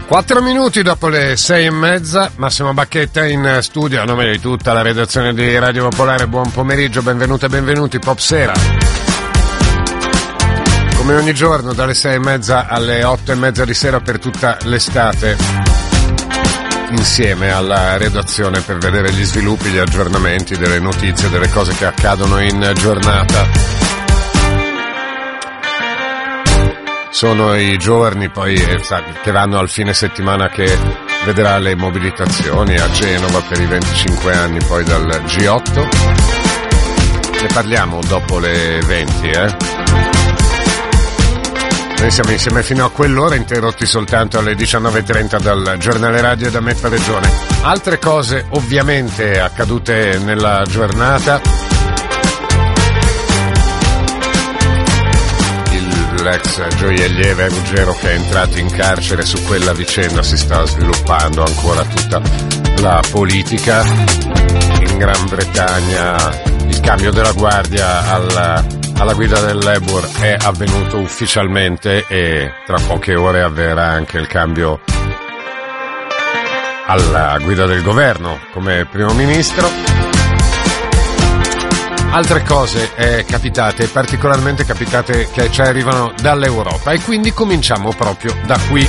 4 minuti dopo le 6:30, Massimo Bacchetta in studio a nome di tutta la redazione di Radio Popolare. Buon pomeriggio, benvenute e benvenuti, Pop Sera. Come ogni giorno dalle 6:30 alle 8:30 di sera per tutta l'estate, insieme alla redazione per vedere gli sviluppi, gli aggiornamenti, delle notizie, delle cose che accadono in giornata. Sono i giorni poi che vanno al fine settimana che vedrà le mobilitazioni a Genova per i 25 anni poi dal G8. Ne parliamo dopo le 20, Noi siamo insieme fino a quell'ora, interrotti soltanto alle 19:30 dal giornale radio e da Mezza Regione. Altre cose ovviamente accadute nella giornata. L'ex gioielliere Ruggero che è entrato in carcere, su quella vicenda si sta sviluppando ancora tutta la politica. In Gran Bretagna il cambio della guardia alla guida del Labour è avvenuto ufficialmente e tra poche ore avverrà anche il cambio alla guida del governo come primo ministro. Altre cose capitate, particolarmente capitate, che ci arrivano dall'Europa e quindi cominciamo proprio da qui.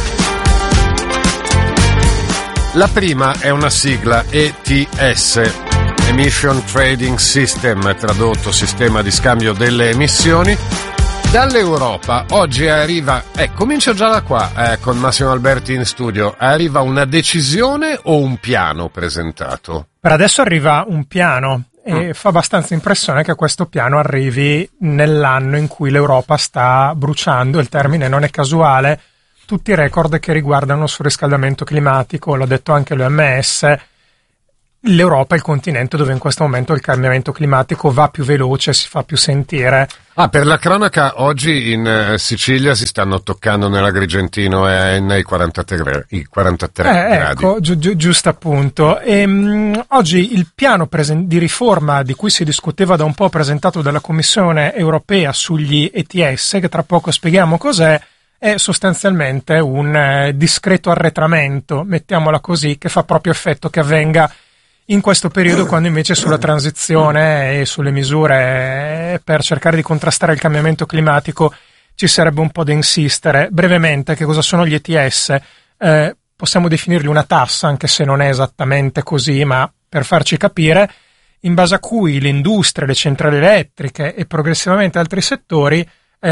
La prima è una sigla ETS, Emission Trading System, tradotto sistema di scambio delle emissioni. Dall'Europa oggi arriva, comincio già da qua con Massimo Alberti in studio, arriva una decisione o un piano presentato? Per adesso arriva un piano. E fa abbastanza impressione che questo piano arrivi nell'anno in cui l'Europa sta bruciando, il termine non è casuale, tutti i record che riguardano il surriscaldamento climatico, l'ha detto anche l'OMS. L'Europa è il continente dove in questo momento il cambiamento climatico va più veloce, si fa più sentire. Per la cronaca, oggi in Sicilia si stanno toccando nell'Agrigentino e a Enna i 43 gradi. Ecco, giusto appunto. Oggi il piano di riforma di cui si discuteva da un po', presentato dalla Commissione europea sugli ETS, che tra poco spieghiamo cos'è, è sostanzialmente un discreto arretramento, mettiamola così, che fa proprio effetto che avvenga in questo periodo, quando invece sulla transizione e sulle misure per cercare di contrastare il cambiamento climatico ci sarebbe un po' da insistere. Brevemente, che cosa sono gli ETS? Possiamo definirli una tassa, anche se non è esattamente così, ma per farci capire, in base a cui le industrie, le centrali elettriche e progressivamente altri settori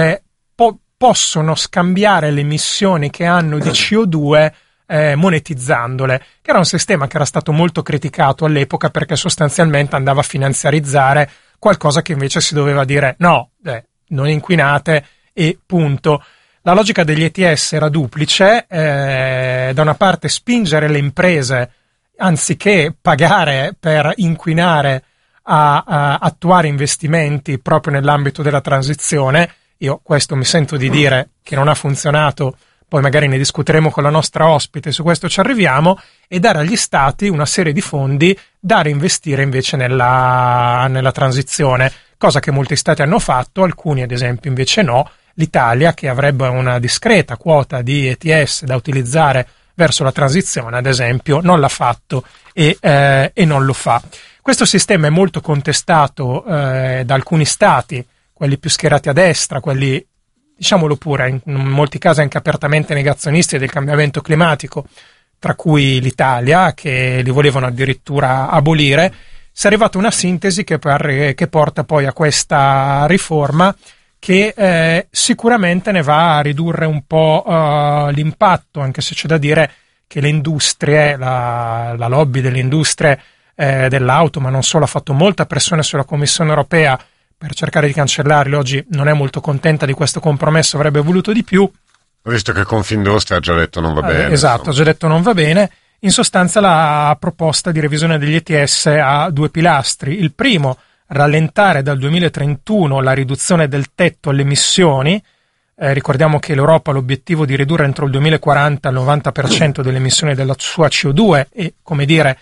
possono scambiare le emissioni che hanno di CO2 monetizzandole, che era un sistema che era stato molto criticato all'epoca perché sostanzialmente andava a finanziarizzare qualcosa che invece si doveva dire no, non inquinate e punto. La logica degli ETS era duplice, da una parte spingere le imprese, anziché pagare per inquinare, a attuare investimenti proprio nell'ambito della transizione. Io questo mi sento di dire che non ha funzionato, poi magari ne discuteremo con la nostra ospite, su questo ci arriviamo, e dare agli stati una serie di fondi da reinvestire invece nella transizione, cosa che molti stati hanno fatto, alcuni ad esempio invece no. L'Italia, che avrebbe una discreta quota di ETS da utilizzare verso la transizione, ad esempio, non l'ha fatto e non lo fa. Questo sistema è molto contestato da alcuni stati, quelli più schierati a destra, quelli, diciamolo pure, in molti casi anche apertamente negazionisti del cambiamento climatico, tra cui l'Italia, che li volevano addirittura abolire. Si è arrivata una sintesi che porta poi a questa riforma che sicuramente ne va a ridurre un po' l'impatto, anche se c'è da dire che le industrie, la lobby delle industrie dell'auto, ma non solo, ha fatto molta pressione sulla Commissione europea per cercare di cancellarli. Oggi non è molto contenta di questo compromesso, avrebbe voluto di più. Ho visto che Confindustria ha già detto non va bene. Esatto, ha già detto non va bene. In sostanza la proposta di revisione degli ETS ha due pilastri. Il primo, rallentare dal 2031 la riduzione del tetto alle emissioni. Ricordiamo che l'Europa ha l'obiettivo di ridurre entro il 2040 il 90% delle emissioni della sua CO2 e, come dire,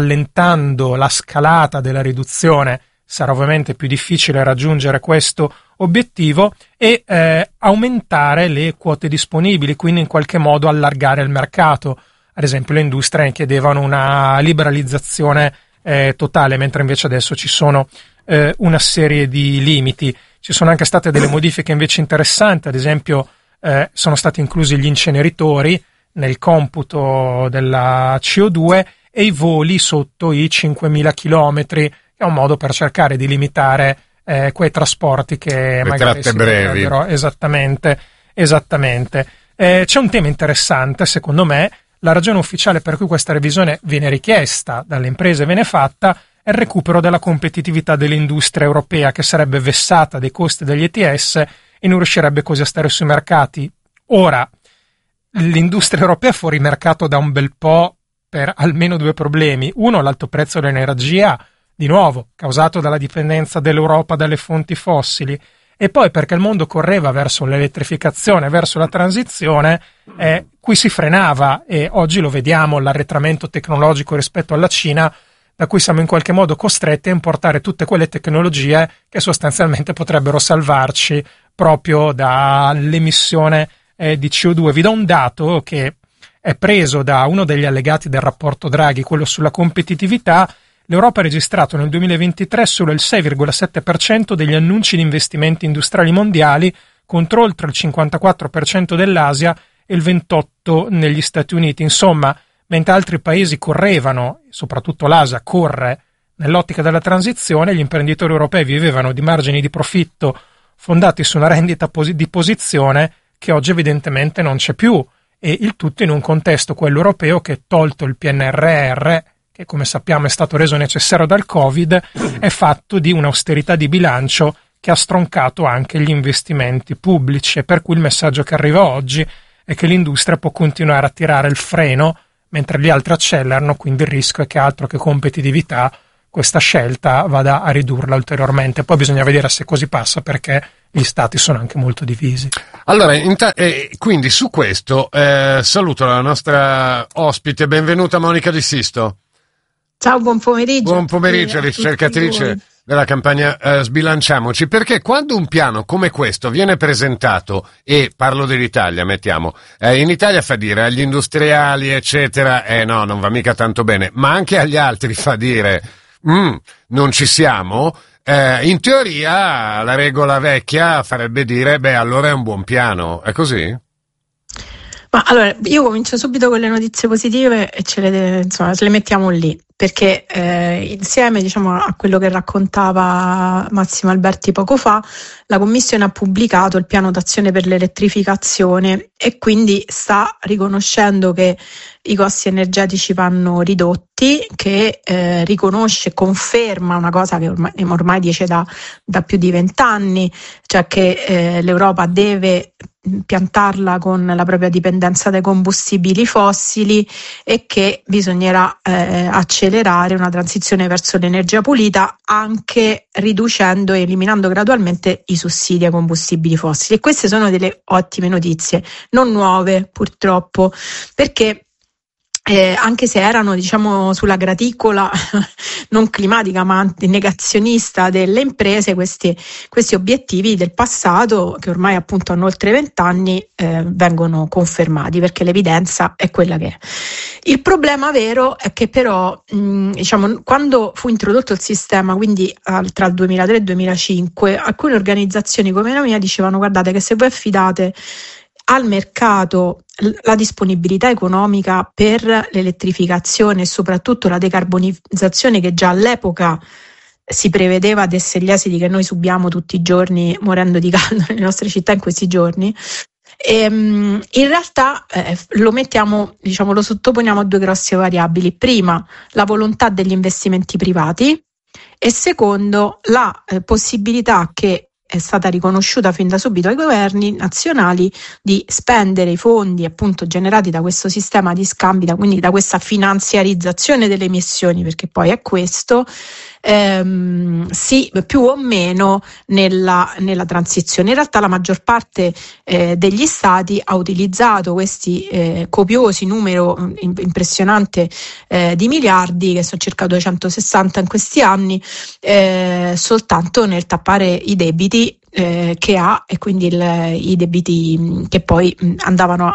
rallentando la scalata della riduzione sarà ovviamente più difficile raggiungere questo obiettivo, e aumentare le quote disponibili, quindi in qualche modo allargare il mercato. Ad esempio le industrie chiedevano una liberalizzazione totale, mentre invece adesso ci sono una serie di limiti. Ci sono anche state delle modifiche invece interessanti, ad esempio sono stati inclusi gli inceneritori nel computo della CO2 e i voli sotto i 5.000 chilometri, che è un modo per cercare di limitare quei trasporti che le magari tratte brevi. Esattamente. C'è un tema interessante, secondo me. La ragione ufficiale per cui questa revisione viene richiesta dalle imprese, viene fatta, è il recupero della competitività dell'industria europea, che sarebbe vessata dei costi degli ETS e non riuscirebbe così a stare sui mercati. Ora, l'industria europea è fuori mercato da un bel po' per almeno due problemi. Uno, l'alto prezzo dell'energia, di nuovo, causato dalla dipendenza dell'Europa dalle fonti fossili, e poi perché il mondo correva verso l'elettrificazione, verso la transizione, qui si frenava, e oggi lo vediamo, l'arretramento tecnologico rispetto alla Cina, da cui siamo in qualche modo costretti a importare tutte quelle tecnologie che sostanzialmente potrebbero salvarci proprio dall'emissione di CO2. Vi do un dato che è preso da uno degli allegati del rapporto Draghi, quello sulla competitività. L'Europa ha registrato nel 2023 solo il 6,7% degli annunci di investimenti industriali mondiali, contro oltre il 54% dell'Asia e il 28% negli Stati Uniti. Insomma, mentre altri paesi correvano, soprattutto l'Asia corre nell'ottica della transizione, gli imprenditori europei vivevano di margini di profitto fondati su una rendita di posizione che oggi evidentemente non c'è più, e il tutto in un contesto, quello europeo, che, tolto il PNRR, che come sappiamo è stato reso necessario dal Covid, è fatto di un'austerità di bilancio che ha stroncato anche gli investimenti pubblici, e per cui il messaggio che arriva oggi è che l'industria può continuare a tirare il freno mentre gli altri accelerano, quindi il rischio è che, altro che competitività, questa scelta vada a ridurla ulteriormente. Poi bisogna vedere se così passa, perché gli stati sono anche molto divisi. Allora, quindi su questo saluto la nostra ospite, benvenuta Monica Di Sisto. Ciao, buon pomeriggio. Buon pomeriggio, ricercatrice della campagna Sbilanciamoci, perché quando un piano come questo viene presentato, e parlo dell'Italia, mettiamo, in Italia fa dire agli industriali, eccetera, no, non va mica tanto bene, ma anche agli altri fa dire, non ci siamo, in teoria la regola vecchia farebbe dire, allora è un buon piano, è così? Ma allora, io comincio subito con le notizie positive e ce le mettiamo lì, perché insieme, diciamo, a quello che raccontava Massimo Alberti poco fa, la Commissione ha pubblicato il piano d'azione per l'elettrificazione e quindi sta riconoscendo che i costi energetici vanno ridotti, che riconosce e conferma una cosa che ormai dice da più di 20 anni, cioè che l'Europa deve piantarla con la propria dipendenza dai combustibili fossili e che bisognerà accelerare una transizione verso l'energia pulita, anche riducendo e eliminando gradualmente i sussidi ai combustibili fossili. E queste sono delle ottime notizie, non nuove purtroppo, perché anche se erano, diciamo, sulla graticola non climatica ma negazionista delle imprese, questi obiettivi del passato, che ormai appunto hanno oltre 20 anni, vengono confermati, perché l'evidenza è quella che è. Il problema vero è che però diciamo, quando fu introdotto il sistema, quindi tra il 2003 e il 2005, alcune organizzazioni come la mia dicevano: guardate che se voi affidate al mercato la disponibilità economica per l'elettrificazione e soprattutto la decarbonizzazione, che già all'epoca si prevedeva desse gli esiti che noi subiamo tutti i giorni morendo di caldo nelle nostre città in questi giorni, in realtà lo sottoponiamo a due grosse variabili: prima, la volontà degli investimenti privati, e secondo, la possibilità che è stata riconosciuta fin da subito ai governi nazionali di spendere i fondi appunto generati da questo sistema di scambi, quindi da questa finanziarizzazione delle emissioni, perché poi è questo, sì, più o meno nella transizione. In realtà la maggior parte degli stati ha utilizzato questi copiosi numero impressionante di miliardi, che sono circa 260 in questi anni, soltanto nel tappare i debiti che ha, e quindi i debiti che poi andavano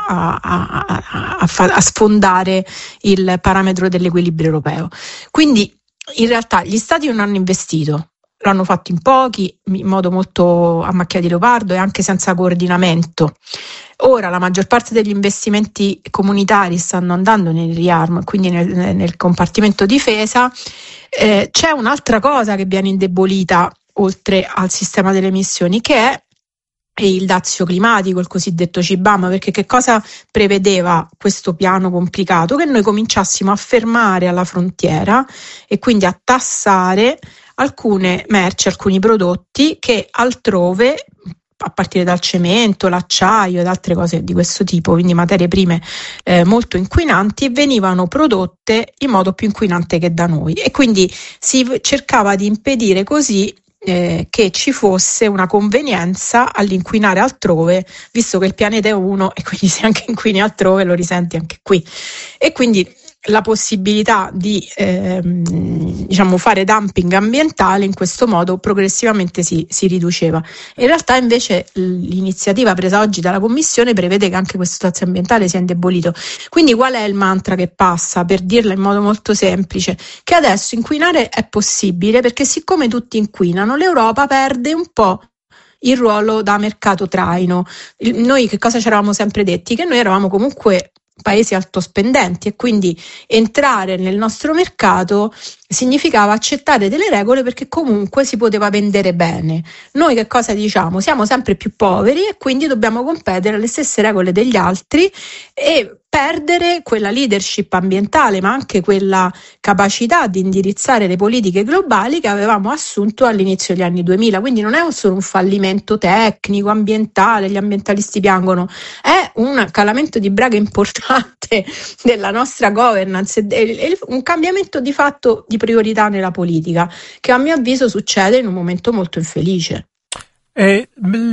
a sfondare il parametro dell'equilibrio europeo. Quindi in realtà gli stati non hanno investito, l'hanno fatto in pochi, in modo molto a macchia di leopardo e anche senza coordinamento. Ora la maggior parte degli investimenti comunitari stanno andando nel ReArm, quindi nel compartimento difesa. C'è un'altra cosa che viene indebolita oltre al sistema delle emissioni, che è il dazio climatico, il cosiddetto CBAM, perché che cosa prevedeva questo piano complicato? Che noi cominciassimo a fermare alla frontiera e quindi a tassare alcune merci, alcuni prodotti che altrove, a partire dal cemento, l'acciaio ed altre cose di questo tipo, quindi materie prime molto inquinanti, venivano prodotte in modo più inquinante che da noi, e quindi si cercava di impedire così che ci fosse una convenienza all'inquinare altrove, visto che il pianeta è uno e quindi se anche inquini altrove lo risenti anche qui, e quindi la possibilità di fare dumping ambientale in questo modo progressivamente si riduceva. In realtà invece l'iniziativa presa oggi dalla Commissione prevede che anche questo dazio ambientale sia indebolito. Quindi qual è il mantra che passa, per dirla in modo molto semplice? Che adesso inquinare è possibile, perché siccome tutti inquinano, l'Europa perde un po' il ruolo da mercato traino. Noi che cosa ci eravamo sempre detti? Che noi eravamo comunque paesi altospendenti e quindi entrare nel nostro mercato significava accettare delle regole, perché comunque si poteva vendere bene. Noi che cosa diciamo? Siamo sempre più poveri e quindi dobbiamo competere alle stesse regole degli altri e perdere quella leadership ambientale, ma anche quella capacità di indirizzare le politiche globali che avevamo assunto all'inizio degli anni 2000. Quindi non è solo un fallimento tecnico, ambientale, gli ambientalisti piangono, è un calamento di braga importante della nostra governance e un cambiamento di fatto di priorità nella politica, che a mio avviso succede in un momento molto infelice. C'è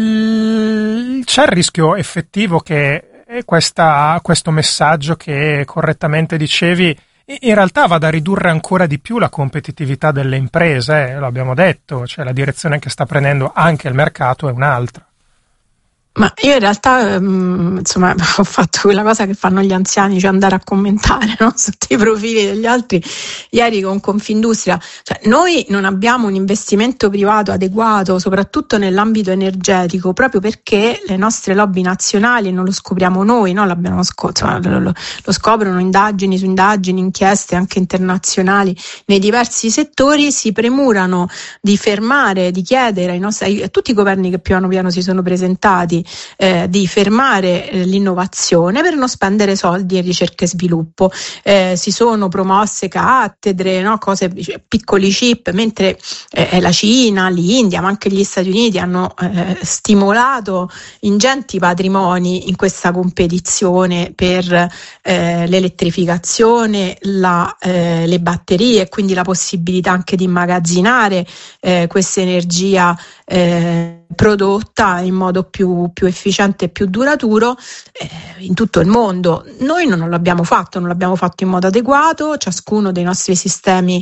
il rischio effettivo che questo messaggio che correttamente dicevi in realtà vada a ridurre ancora di più la competitività delle imprese, lo abbiamo detto, cioè la direzione che sta prendendo anche il mercato è un'altra. Ma io in realtà ho fatto quella cosa che fanno gli anziani, cioè andare a commentare, no? Sotto i profili degli altri. Ieri con Confindustria, cioè noi non abbiamo un investimento privato adeguato, soprattutto nell'ambito energetico, proprio perché le nostre lobby nazionali, non lo scopriamo noi, no? Lo scoprono indagini su indagini, inchieste anche internazionali nei diversi settori, si premurano di fermare, di chiedere a tutti i governi che piano piano si sono presentati di fermare l'innovazione per non spendere soldi in ricerca e sviluppo. Si sono promosse cattedre, no? Cose, piccoli chip, mentre la Cina, l'India, ma anche gli Stati Uniti hanno stimolato ingenti patrimoni in questa competizione per l'elettrificazione, le batterie, quindi la possibilità anche di immagazzinare questa energia prodotta in modo più efficiente e più duraturo in tutto il mondo. Noi non l'abbiamo fatto in modo adeguato. Ciascuno dei nostri sistemi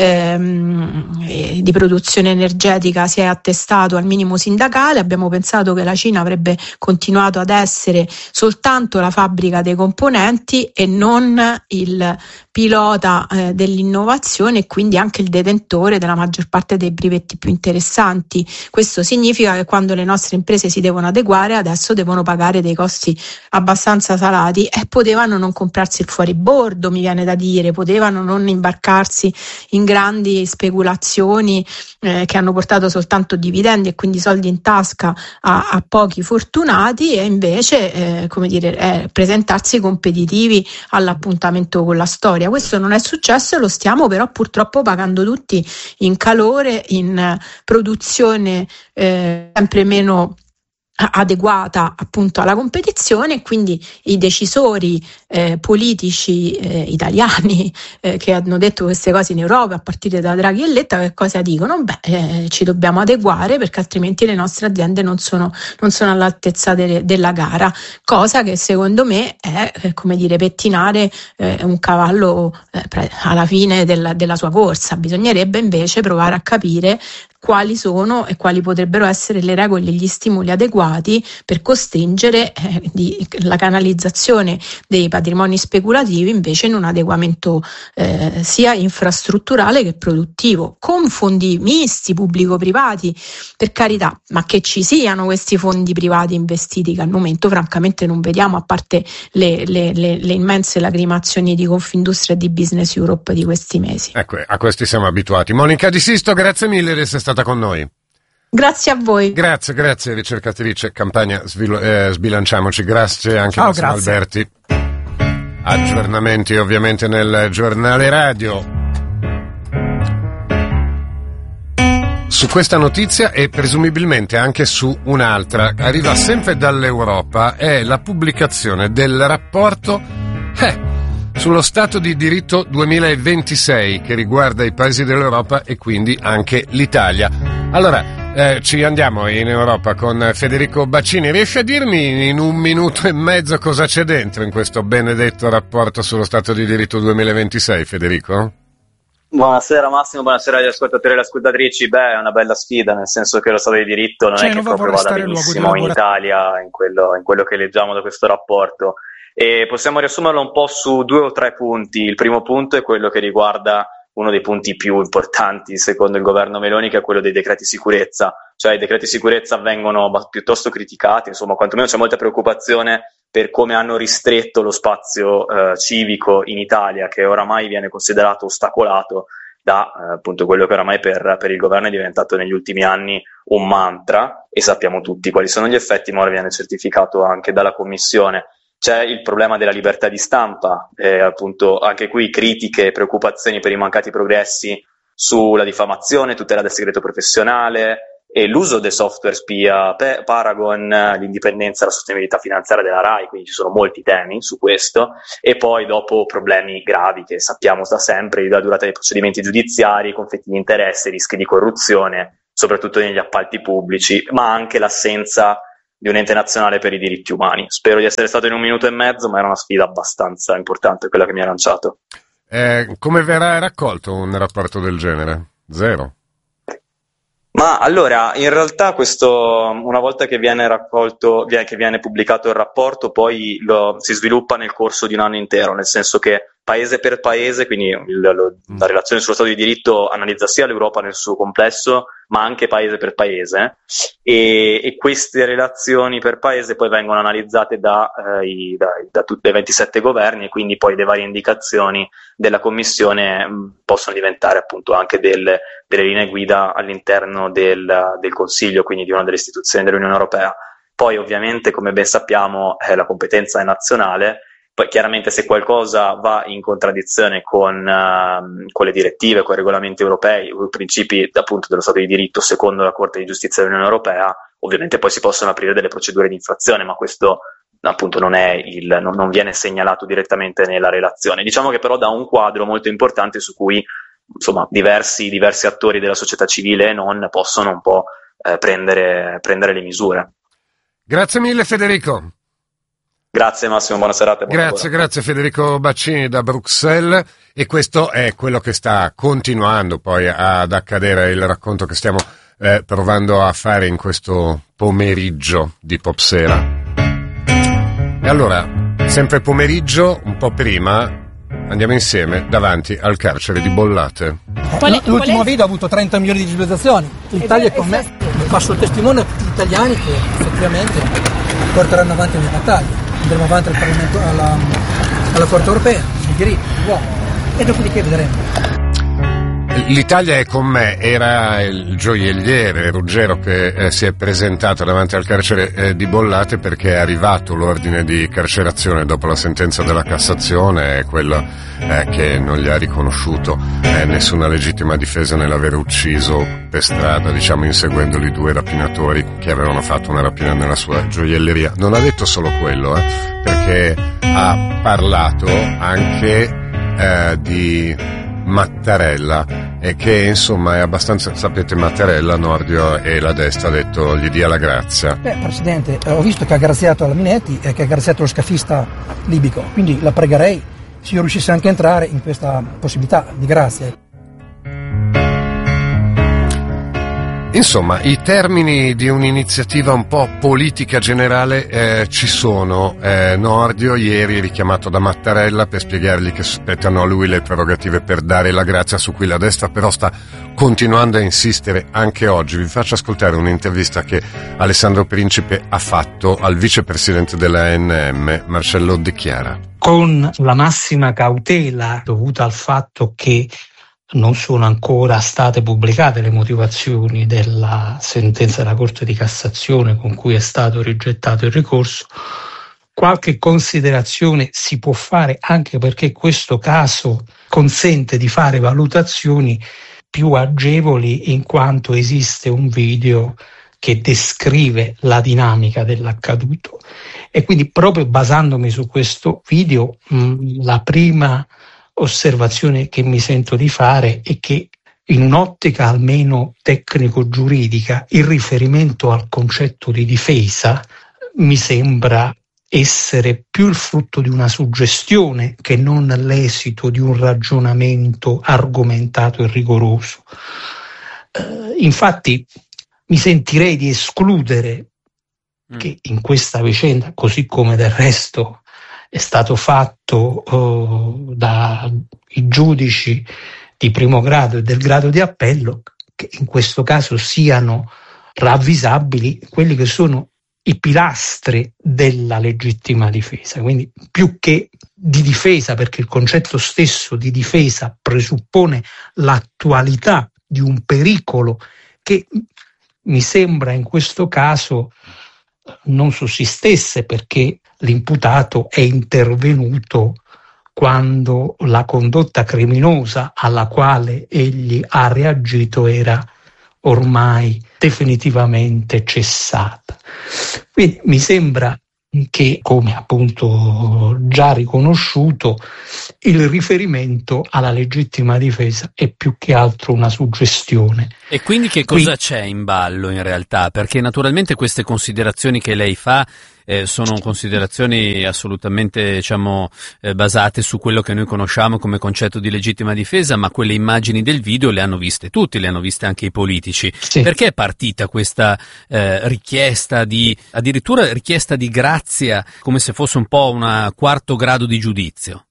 di produzione energetica si è attestato al minimo sindacale. Abbiamo pensato che la Cina avrebbe continuato ad essere soltanto la fabbrica dei componenti e non il pilota dell'innovazione, e quindi anche il detentore della maggior parte dei brevetti più interessanti. Questo significa che quando le nostre imprese si devono adeguare, adesso devono pagare dei costi abbastanza salati, e potevano non comprarsi il fuoribordo, mi viene da dire, potevano non imbarcarsi in grandi speculazioni che hanno portato soltanto dividendi e quindi soldi in tasca a pochi fortunati, e invece presentarsi competitivi all'appuntamento con la storia. Questo non è successo e lo stiamo però purtroppo pagando tutti in calore, in produzione sempre meno adeguata appunto alla competizione, e quindi i decisori politici italiani che hanno detto queste cose in Europa, a partire da Draghi e Letta, che cosa dicono? Ci dobbiamo adeguare perché altrimenti le nostre aziende non sono all'altezza della gara, cosa che secondo me è pettinare un cavallo alla fine della sua corsa. Bisognerebbe invece provare a capire quali sono e quali potrebbero essere le regole e gli stimoli adeguati per costringere la canalizzazione dei patrimoni speculativi invece in un adeguamento sia infrastrutturale che produttivo, con fondi misti pubblico-privati, per carità, ma che ci siano questi fondi privati investiti, che al momento francamente non vediamo, a parte le immense lacrimazioni di Confindustria e di Business Europe di questi mesi. Ecco, a questi siamo abituati. Monica Di Sisto, grazie mille di essere stata con noi. Grazie a voi. Grazie, ricercatrice Campagna Sbilanciamoci. Grazie anche a Massimo Alberti. Aggiornamenti ovviamente nel giornale radio su questa notizia e presumibilmente anche su un'altra. Arriva sempre dall'Europa, è la pubblicazione del rapporto sullo Stato di diritto 2026 che riguarda i paesi dell'Europa e quindi anche l'Italia. Allora, ci andiamo in Europa con Federico Baccini. Riesci a dirmi in 1 minuto e mezzo cosa c'è dentro in questo benedetto rapporto sullo Stato di diritto 2026, Federico? Buonasera Massimo, buonasera agli ascoltatori e alle ascoltatrici. È una bella sfida, nel senso che lo Stato di diritto non è che proprio vada benissimo in Italia in quello che leggiamo da questo rapporto, e possiamo riassumerlo un po' su 2 o 3 punti. Il primo punto è quello che riguarda uno dei punti più importanti secondo il governo Meloni, che è quello dei decreti sicurezza. Cioè i decreti sicurezza vengono piuttosto criticati, insomma quantomeno c'è molta preoccupazione per come hanno ristretto lo spazio civico in Italia, che oramai viene considerato ostacolato da appunto quello che oramai per il governo è diventato negli ultimi anni un mantra, e sappiamo tutti quali sono gli effetti, ma ora viene certificato anche dalla Commissione. C'è il problema della libertà di stampa, appunto anche qui critiche e preoccupazioni per i mancati progressi sulla diffamazione, tutela del segreto professionale e l'uso del software spia Paragon, l'indipendenza e la sostenibilità finanziaria della RAI, quindi ci sono molti temi su questo. E poi dopo problemi gravi che sappiamo da sempre, la durata dei procedimenti giudiziari, conflitti di interesse, rischi di corruzione, soprattutto negli appalti pubblici, ma anche l'assenza di un ente nazionale per i diritti umani. Spero di essere stato in 1 minuto e mezzo, ma era una sfida abbastanza importante quella che mi ha lanciato. Come verrà raccolto un rapporto del genere? 0? Ma allora, in realtà questo, una volta che viene raccolto, che viene pubblicato il rapporto, poi si sviluppa nel corso di un anno intero, nel senso che paese per paese, quindi la relazione sullo Stato di diritto analizza sia l'Europa nel suo complesso, ma anche paese per paese, e queste relazioni per paese poi vengono analizzate da tutti i 27 governi, e quindi poi le varie indicazioni della Commissione possono diventare appunto anche delle linee guida all'interno del Consiglio, quindi di una delle istituzioni dell'Unione Europea. Poi ovviamente, come ben sappiamo, la competenza è nazionale. Poi chiaramente se qualcosa va in contraddizione con le direttive, con i regolamenti europei, con i principi appunto dello Stato di diritto secondo la Corte di Giustizia dell'Unione Europea, ovviamente poi si possono aprire delle procedure di infrazione, ma questo appunto non viene segnalato direttamente nella relazione. Diciamo che però dà un quadro molto importante su cui insomma diversi attori della società civile e non possono un po' prendere le misure. Grazie mille Federico. Grazie Massimo, buona serata. Grazie Federico Baccini da Bruxelles, e questo è quello che sta continuando poi ad accadere, il racconto che stiamo provando a fare in questo pomeriggio di Popsera. E allora, sempre pomeriggio, un po' prima, andiamo insieme davanti al carcere di Bollate. L'ultimo video ha avuto 30 milioni di visualizzazioni. L'Italia è con me, passo il testimone a tutti gli italiani che effettivamente porteranno avanti le battaglie. Andremo avanti al Parlamento, alla Corte Europea, sui diritti dell'uomo, e dopodiché vedremo. L'Italia è con me, era il gioielliere Ruggero che si è presentato davanti al carcere di Bollate perché è arrivato l'ordine di carcerazione dopo la sentenza della Cassazione, quella che non gli ha riconosciuto nessuna legittima difesa nell'aver ucciso per strada, diciamo, inseguendoli 2 rapinatori che avevano fatto una rapina nella sua gioielleria. Non ha detto solo quello, perché ha parlato anche di Mattarella, che insomma è abbastanza, sapete, Mattarella, Nordio e la destra ha detto gli dia la grazia. Presidente, ho visto che ha graziato la Minetti e che ha graziato lo scafista libico, quindi la pregherei se io riuscisse anche a entrare in questa possibilità di grazia. Insomma, i termini di un'iniziativa un po' politica generale ci sono. Nordio ieri richiamato da Mattarella per spiegargli che spettano a lui le prerogative per dare la grazia, su cui la destra però sta continuando a insistere anche oggi. Vi faccio ascoltare un'intervista che Alessandro Principe ha fatto al vicepresidente dell'ANM, Marcello De Chiara. Con la massima cautela dovuta al fatto che non sono ancora state pubblicate le motivazioni della sentenza della Corte di Cassazione con cui è stato rigettato il ricorso, qualche considerazione si può fare, anche perché questo caso consente di fare valutazioni più agevoli, in quanto esiste un video che descrive la dinamica dell'accaduto. E quindi, proprio basandomi su questo video, la prima osservazione che mi sento di fare è che, in un'ottica almeno tecnico-giuridica, il riferimento al concetto di difesa mi sembra essere più il frutto di una suggestione che non l'esito di un ragionamento argomentato e rigoroso. Infatti mi sentirei di escludere che in questa vicenda, così come del resto è stato fatto dai giudici di primo grado e del grado di appello, che in questo caso siano ravvisabili quelli che sono i pilastri della legittima difesa. Quindi, più che di difesa, perché il concetto stesso di difesa presuppone l'attualità di un pericolo che mi sembra in questo caso non sussistesse, perché l'imputato è intervenuto quando la condotta criminosa alla quale egli ha reagito era ormai definitivamente cessata. Quindi mi sembra che, come appunto già riconosciuto, il riferimento alla legittima difesa è più che altro una suggestione. E quindi che cosa c'è in ballo in realtà? Perché naturalmente queste considerazioni che lei fa sono considerazioni assolutamente, basate su quello che noi conosciamo come concetto di legittima difesa, ma quelle immagini del video le hanno viste tutti, le hanno viste anche i politici. Sì. Perché è partita questa richiesta addirittura richiesta di grazia, come se fosse un po' un quarto grado di giudizio?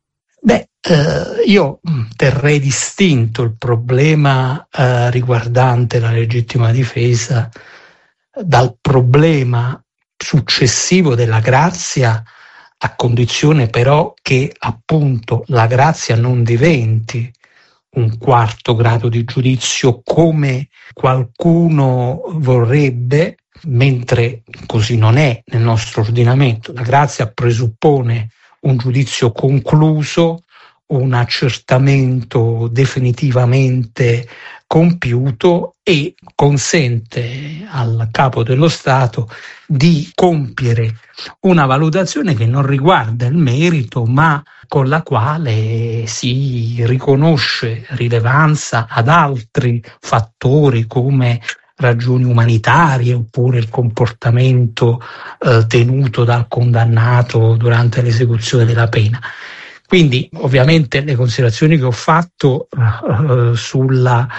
Io terrei distinto il problema riguardante la legittima difesa dal problema successivo della grazia, a condizione però che appunto la grazia non diventi un quarto grado di giudizio come qualcuno vorrebbe, mentre così non è nel nostro ordinamento. La grazia presuppone un giudizio concluso, un accertamento definitivamente compiuto e consente al Capo dello Stato di compiere una valutazione che non riguarda il merito, ma con la quale si riconosce rilevanza ad altri fattori come ragioni umanitarie oppure il comportamento tenuto dal condannato durante l'esecuzione della pena. Quindi ovviamente le considerazioni che ho fatto sulla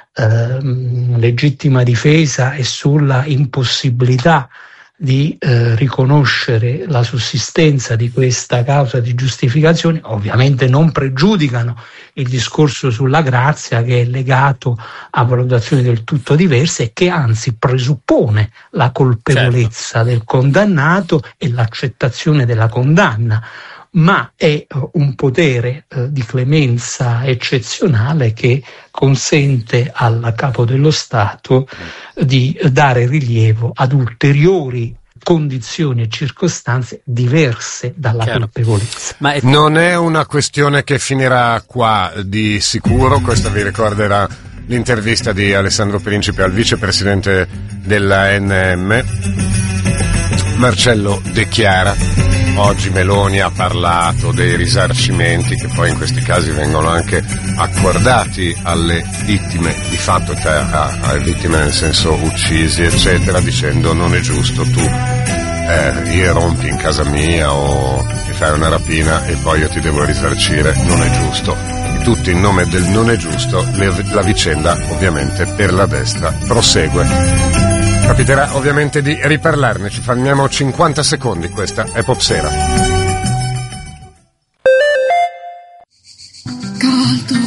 legittima difesa e sulla impossibilità di riconoscere la sussistenza di questa causa di giustificazione ovviamente non pregiudicano il discorso sulla grazia, che è legato a valutazioni del tutto diverse e che anzi presuppone la colpevolezza del condannato e l'accettazione della condanna, ma è un potere di clemenza eccezionale che consente al Capo dello Stato di dare rilievo ad ulteriori condizioni e circostanze diverse dalla colpevolezza. Ma non è una questione che finirà qua di sicuro. Questa vi ricorderà l'intervista di Alessandro Principe al vicepresidente dell'ANM, Marcello De Chiara. Oggi Meloni ha parlato dei risarcimenti che poi in questi casi vengono anche accordati alle vittime di fatto, alle vittime nel senso uccisi eccetera, dicendo non è giusto tu irrompi in casa mia o mi fai una rapina e poi io ti devo risarcire, non è giusto. tutti in nome del non è giusto, la vicenda ovviamente per la destra prosegue. Capiterà ovviamente di riparlarne, ci fermiamo 50 secondi, questa è Popsera. Caldo.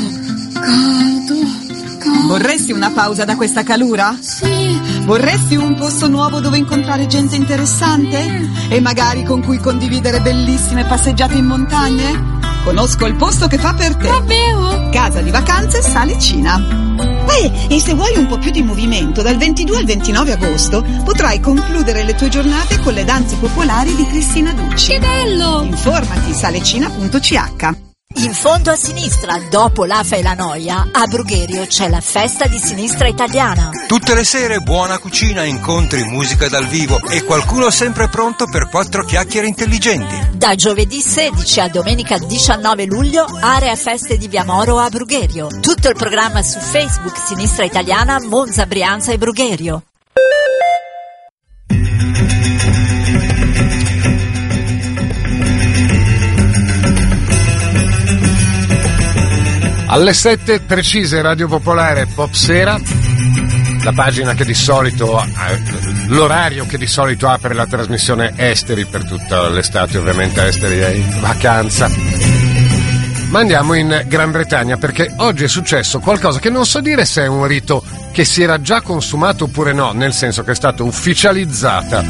Vorresti una pausa da questa calura? Sì. Vorresti un posto nuovo dove incontrare gente interessante? E magari con cui condividere bellissime passeggiate in montagne? Conosco il posto che fa per te. Davvero? Casa di vacanze Salicina. E se vuoi un po' più di movimento, dal 22 al 29 agosto potrai concludere le tue giornate con le danze popolari di Cristina Ducci. Che bello! Informati salecina.ch. In fondo a sinistra, dopo l'Afa e la Noia, a Brugherio c'è la festa di sinistra italiana. Tutte le sere buona cucina, incontri, musica dal vivo e qualcuno sempre pronto per 4 chiacchiere intelligenti. Da giovedì 16 a domenica 19 luglio, area feste di Via Moro a Brugherio. Tutto il programma su Facebook Sinistra Italiana, Monza, Brianza e Brugherio. Alle 7 precise, Radio Popolare Popsera, la pagina che di solito, l'orario che di solito apre la trasmissione Esteri per tutta l'estate, ovviamente Esteri è in vacanza. Ma andiamo in Gran Bretagna perché oggi è successo qualcosa che non so dire se è un rito che si era già consumato oppure no, nel senso che è stata ufficializzata,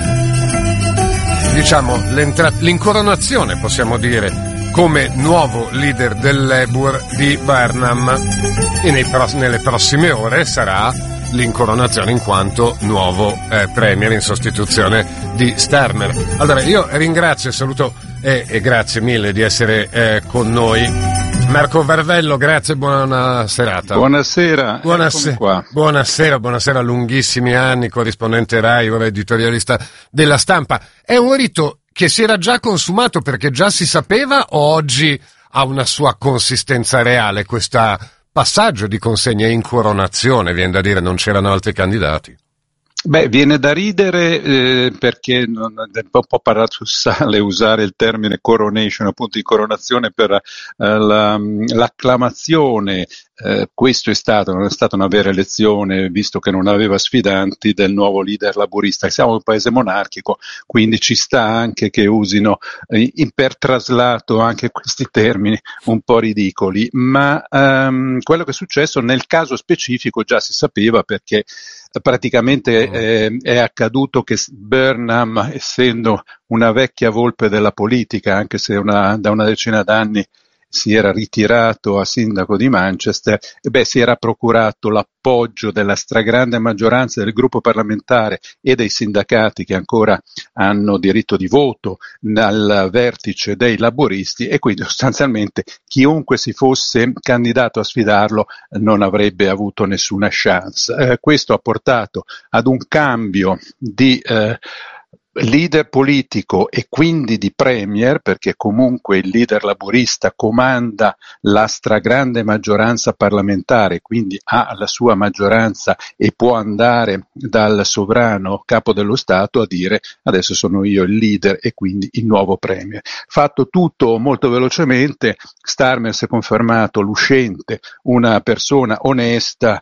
diciamo, l'incoronazione, possiamo dire, come nuovo leader del Labour di Burnham, e nelle prossime ore sarà l'incoronazione in quanto nuovo premier in sostituzione di Starmer. Allora io ringrazio e saluto e grazie mille di essere con noi Marco Varvello, grazie e buona serata. Buonasera. Buonasera, lunghissimi anni, corrispondente Rai, ora editorialista della Stampa. È un rito che si era già consumato perché già si sapeva o oggi ha una sua consistenza reale questo passaggio di consegna in coronazione? Viene da dire, non c'erano altri candidati. Beh, viene da ridere perché è un po' paradossale usare il termine coronation, appunto di coronazione per l'acclamazione. Questo non è stata una vera elezione, visto che non aveva sfidanti, del nuovo leader laburista. Siamo un paese monarchico, quindi ci sta anche che usino per traslato anche questi termini un po' ridicoli, ma quello che è successo nel caso specifico già si sapeva, perché praticamente è accaduto che Burnham, essendo una vecchia volpe della politica, anche se da una decina d'anni si era ritirato a sindaco di Manchester, si era procurato l'appoggio della stragrande maggioranza del gruppo parlamentare e dei sindacati che ancora hanno diritto di voto al vertice dei laburisti, e quindi sostanzialmente chiunque si fosse candidato a sfidarlo non avrebbe avuto nessuna chance. Questo ha portato ad un cambio di leader politico e quindi di premier, perché comunque il leader laburista comanda la stragrande maggioranza parlamentare, quindi ha la sua maggioranza e può andare dal sovrano capo dello Stato a dire adesso sono io il leader e quindi il nuovo premier. Fatto tutto molto velocemente, Starmer si è confermato l'uscente, una persona onesta,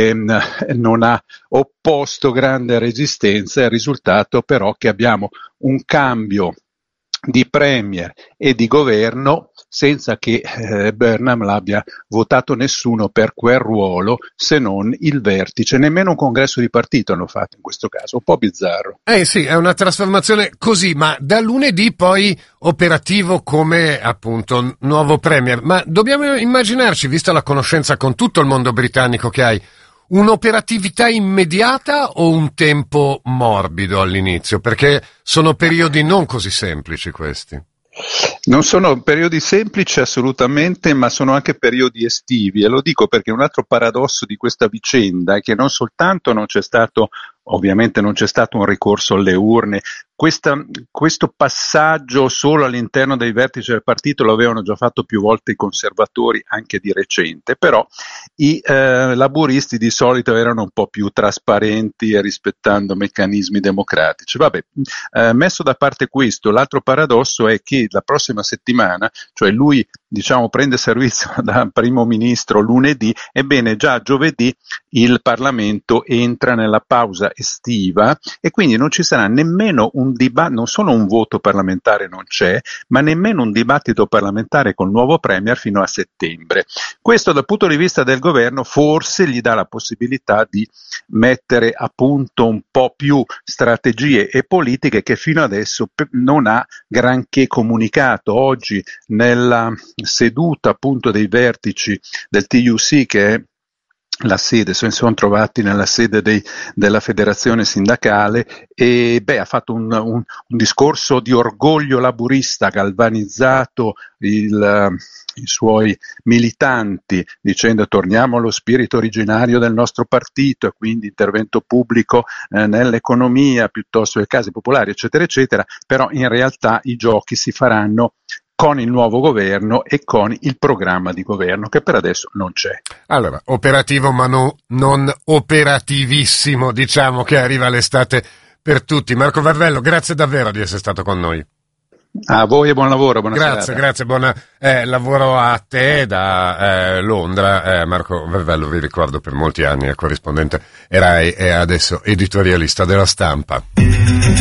non ha opposto grande resistenza. Il risultato però che abbiamo un cambio di premier e di governo senza che Burnham l'abbia votato nessuno per quel ruolo, se non il vertice. Nemmeno un congresso di partito hanno fatto in questo caso, un po' bizzarro. Sì, è una trasformazione così, ma da lunedì poi operativo come appunto nuovo premier. Ma dobbiamo immaginarci, vista la conoscenza con tutto il mondo britannico che hai, un'operatività immediata o un tempo morbido all'inizio? Perché sono periodi non così semplici questi. Non sono periodi semplici assolutamente, ma sono anche periodi estivi, e lo dico perché un altro paradosso di questa vicenda è che non soltanto non c'è stato un ricorso alle urne, questo passaggio solo all'interno dei vertici del partito lo avevano già fatto più volte i conservatori anche di recente, però i laburisti di solito erano un po' più trasparenti e rispettando meccanismi democratici. Messo da parte questo, l'altro paradosso è che la prossima settimana, cioè lui prende servizio da primo ministro lunedì, ebbene già giovedì il Parlamento entra nella pausa estiva e quindi non ci sarà nemmeno un dibattito, non solo un voto parlamentare non c'è, ma nemmeno un dibattito parlamentare col nuovo Premier fino a settembre. Questo dal punto di vista del governo forse gli dà la possibilità di mettere a punto un po' più strategie e politiche che fino adesso non ha granché comunicato. Oggi nella seduta appunto dei vertici del TUC, che è la sede, si sono trovati nella sede della federazione sindacale e ha fatto un discorso di orgoglio laburista, galvanizzato i suoi militanti dicendo torniamo allo spirito originario del nostro partito e quindi intervento pubblico nell'economia piuttosto che case popolari eccetera eccetera, però in realtà i giochi si faranno con il nuovo governo e con il programma di governo che per adesso non c'è. Allora, operativo ma non operativissimo, diciamo che arriva l'estate per tutti. Marco Vervello, grazie davvero di essere stato con noi. A voi e buon lavoro, buona serata. Grazie, buon lavoro a te da Londra. Marco Vervello, vi ricordo, per molti anni è corrispondente RAI e adesso editorialista della Stampa.